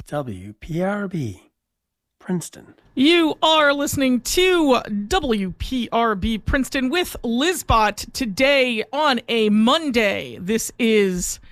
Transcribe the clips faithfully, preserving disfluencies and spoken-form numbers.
W P R B, Princeton. You are listening to W P R B Princeton with Lizbot today on a Monday. This is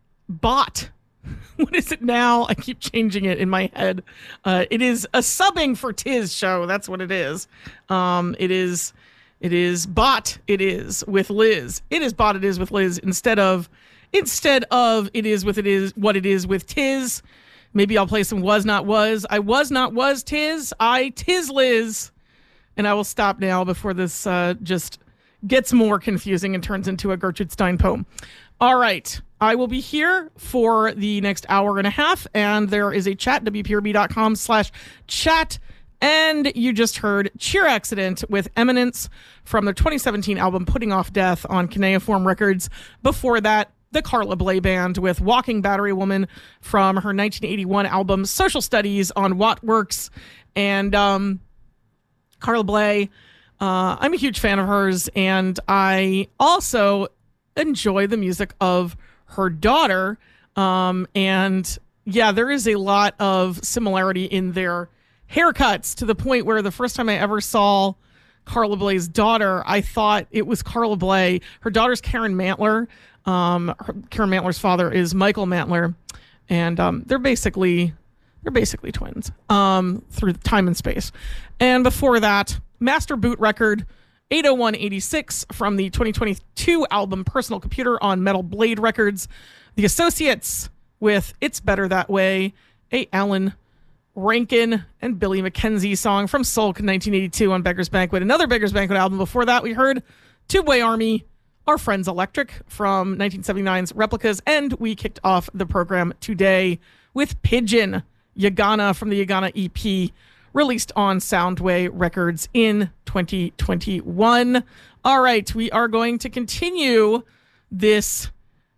Bot. What is it now? I keep changing it in my head. Uh, it is a subbing for Tiz show. That's what it is. Um, it is, it is Bot. It is with Liz. It is Bot. It is with Liz instead of, instead of it is with it is what it is with Tiz. Maybe I'll play some was not was. I was not was Tiz. I Tiz Liz. And I will stop now before this uh, just gets more confusing and turns into a Gertrude Stein poem. All right. I will be here for the next hour and a half, and there is a chat, W P R B dot com slash chat. And you just heard Cheer Accident with Eminence from their twenty seventeen album Putting Off Death on Cuneiform Records. Before that, the Carla Bley Band with Walking Battery Woman from her nineteen eighty-one album Social Studies on Wattworks. And um, Carla Bley, uh, I'm a huge fan of hers, and I also enjoy the music of her daughter. Um, and yeah, there is a lot of similarity in their haircuts to the point where the first time I ever saw Carla Bley's daughter, I thought it was Carla Bley. Her daughter's Karen Mantler. Um, her, Karen Mantler's father is Michael Mantler, and um, they're basically they're basically twins um, through time and space. And before that, Master Boot Record eight oh one eighty-six from the twenty twenty-two album Personal Computer on Metal Blade Records. The Associates with It's Better That Way, a Alan Rankin and Billy Mackenzie song from Sulk nineteen eighty-two on Beggar's Banquet. Another Beggar's Banquet album. Before that, we heard Tubeway Army, Our Friends Electric from nineteen seventy-nine's Replicas. And we kicked off the program today with Pigeon, Yagana from the Yagana E P, released on Soundway Records in twenty twenty-one. All right, we are going to continue this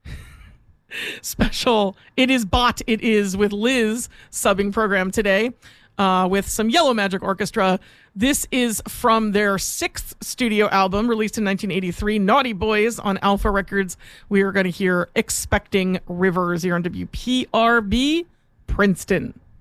special It Is Bot, It Is with Liz subbing program today uh, with some Yellow Magic Orchestra. This is from their sixth studio album released in nineteen eighty-three, Naughty Boys on Alpha Records. We are going to hear Expecting Rivers here on W P R B Princeton.